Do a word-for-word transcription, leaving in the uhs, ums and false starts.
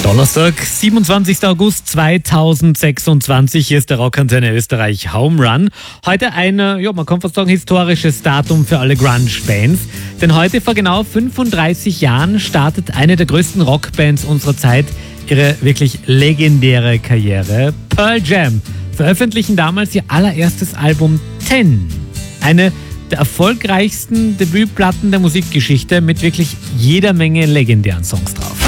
Donnerstag, siebenundzwanzigster August zweitausendsechsundzwanzig. Hier ist der Rockantenne Österreich Home Run. Heute ein, ja, man kann fast sagen, historisches Datum für alle Grunge-Fans. Denn heute vor genau fünfunddreißig Jahren startet eine der größten Rockbands unserer Zeit ihre wirklich legendäre Karriere. Pearl Jam veröffentlichen damals ihr allererstes Album Ten. Eine der erfolgreichsten Debütplatten der Musikgeschichte mit wirklich jeder Menge legendären Songs drauf.